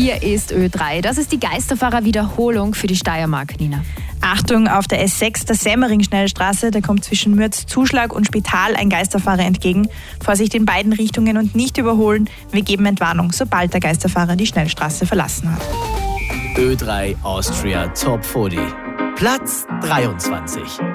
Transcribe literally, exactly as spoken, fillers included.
Hier ist Ö drei. Das ist die Geisterfahrer-Wiederholung für die Steiermark, Nina. Achtung, auf der S sechs, der Semmering-Schnellstraße, da kommt zwischen Mürz, Zuschlag und Spital ein Geisterfahrer entgegen. Vorsicht in beiden Richtungen und nicht überholen. Wir geben Entwarnung, sobald der Geisterfahrer die Schnellstraße verlassen hat. Ö drei Austria Top vierzig. Platz dreiundzwanzig.